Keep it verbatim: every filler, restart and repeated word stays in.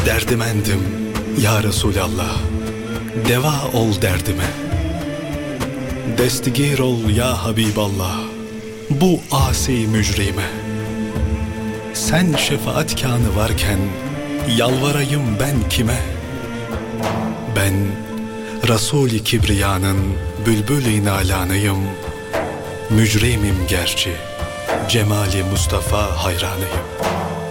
Derdimendim ya Resulallah, deva ol derdime. Destigir ol ya Habiballah, bu asi mücrime. Sen şefaatkânı varken yalvarayım ben kime? Ben Resul-i Kibriya'nın bülbül-i nalanıyım. Mücrimim gerçi, cemali Mustafa hayranıyım.